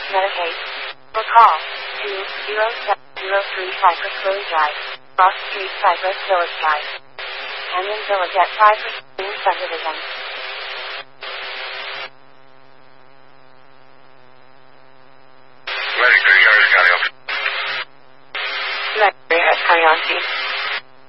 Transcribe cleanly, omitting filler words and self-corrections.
Medicaid. Or call 20703 Cypress Lily Drive, Ross Street, Cypress Village Drive. Canyon Village at 5 subdivision. Medicaid, Harris County office. Medicaid, Harris County office.